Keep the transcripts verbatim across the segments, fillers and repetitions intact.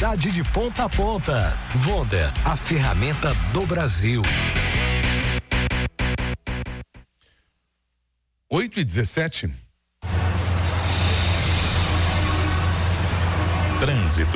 qualidade de ponta a ponta. Wonder, a ferramenta do Brasil. oito e dezessete. Trânsito.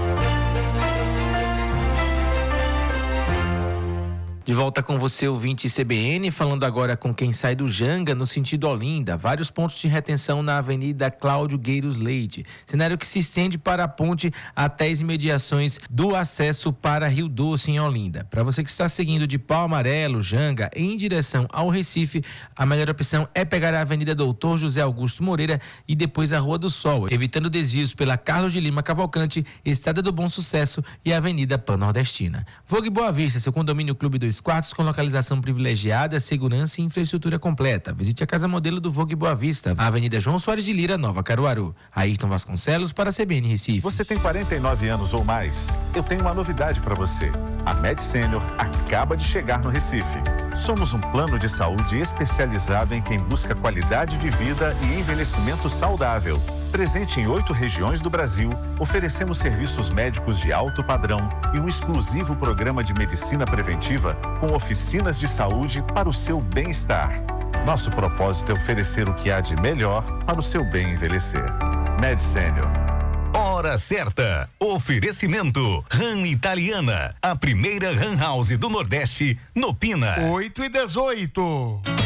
De volta com você, ouvinte C B N, falando agora com quem sai do Janga no sentido Olinda. Vários pontos de retenção na Avenida Cláudio Gueiros Leite. Cenário que se estende para a ponte até as imediações do acesso para Rio Doce, em Olinda. Para você que está seguindo de Pau Amarelo, Janga, em direção ao Recife, a melhor opção é pegar a Avenida Doutor José Augusto Moreira e depois a Rua do Sol, evitando desvios pela Carlos de Lima Cavalcante, Estrada do Bom Sucesso e a Avenida Pan-Nordestina. Vogue Boa Vista, seu condomínio Clube dos Quartos com localização privilegiada, segurança e infraestrutura completa. Visite a casa modelo do Vogue Boa Vista, a Avenida João Soares de Lira, Nova Caruaru. Ayrton Vasconcelos para a C B N Recife. Você tem quarenta e nove anos ou mais? Eu tenho uma novidade para você. A Med Senior acaba de chegar no Recife. Somos um plano de saúde especializado em quem busca qualidade de vida e envelhecimento saudável. Presente em oito regiões do Brasil, oferecemos serviços médicos de alto padrão e um exclusivo programa de medicina preventiva com oficinas de saúde para o seu bem-estar. Nosso propósito é oferecer o que há de melhor para o seu bem envelhecer. Med Senior. Hora certa. Oferecimento RAM Italiana, a primeira RAM House do Nordeste, no Pina. oito e dezoito.